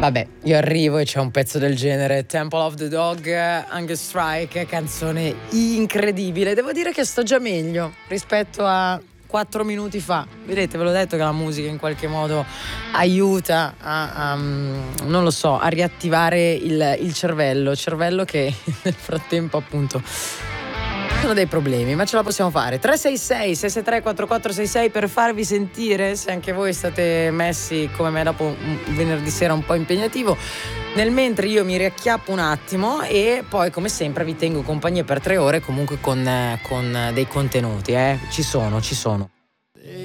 Vabbè, io arrivo e c'è un pezzo del genere, Temple of the Dog, Hunger Strike, canzone incredibile. Devo dire che sto già meglio rispetto a 4 minuti fa. Vedete, ve l'ho detto che la musica in qualche modo aiuta non lo so, a riattivare il cervello che nel frattempo appunto sono dei problemi, ma ce la possiamo fare. 366 663 4466 per farvi sentire se anche voi state messi come me dopo un venerdì sera un po' impegnativo. Nel mentre io mi riacchiappo un attimo e poi come sempre vi tengo compagnia per 3 ore comunque con dei contenuti, ci sono.